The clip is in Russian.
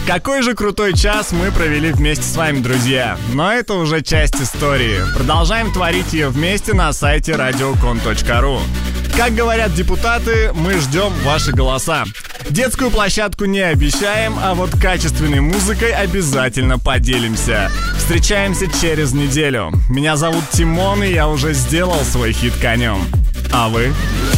Какой же крутой час мы провели вместе с вами, друзья. Но это уже часть истории. Продолжаем творить ее вместе на сайте radiocon.ru. Как говорят депутаты, мы ждем ваши голоса. Детскую площадку не обещаем, а вот качественной музыкой обязательно поделимся. Встречаемся через неделю. Меня зовут Тимон, и я уже сделал свой хит конем. А вы?